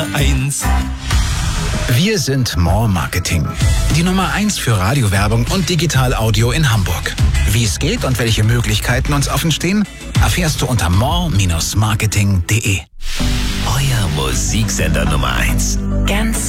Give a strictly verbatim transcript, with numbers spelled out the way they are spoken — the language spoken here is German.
eins. Wir sind More Marketing. Die Nummer eins für Radiowerbung und Digital-Audio in Hamburg. Wie es geht und welche Möglichkeiten uns offen stehen, erfährst du unter more Bindestrich marketing punkt de. Euer Musiksender Nummer eins. Ganz